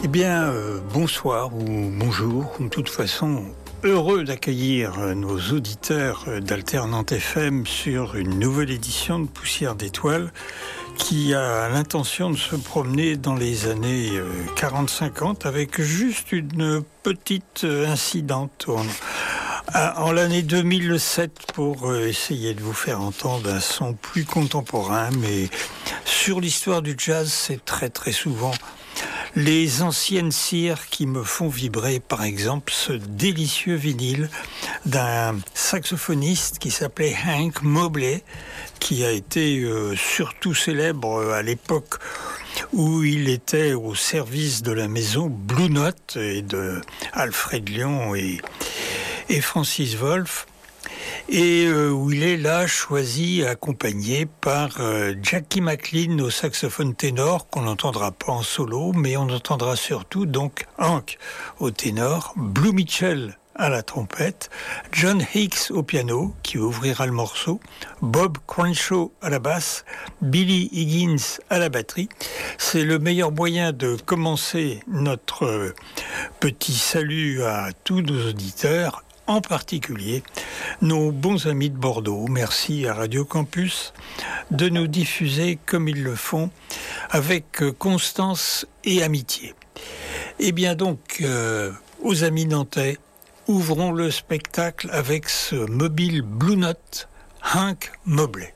Eh bien, bonsoir ou bonjour, de toute façon, heureux d'accueillir nos auditeurs d'Alternante FM sur une nouvelle édition de Poussière d'étoiles qui a l'intention de se promener dans les années 40-50 avec juste une petite incidente en l'année 2007 pour essayer de vous faire entendre un son plus contemporain, mais sur l'histoire du jazz, c'est très très souvent les anciennes cires qui me font vibrer, par exemple, ce délicieux vinyle d'un saxophoniste qui s'appelait Hank Mobley, qui a été surtout célèbre à l'époque où il était au service de la maison Blue Note et de Alfred Lyon et Francis Wolff. Et où il est là choisi, accompagné par Jackie McLean au saxophone ténor, qu'on n'entendra pas en solo, mais on entendra surtout donc Hank au ténor, Blue Mitchell à la trompette, John Hicks au piano, qui ouvrira le morceau, Bob Crenshaw à la basse, Billy Higgins à la batterie. C'est le meilleur moyen de commencer notre petit salut à tous nos auditeurs, en particulier nos bons amis de Bordeaux. Merci à Radio Campus de nous diffuser comme ils le font, avec constance et amitié. Et bien donc, aux amis nantais, ouvrons le spectacle avec ce mobile Blue Note, Hank Mobley.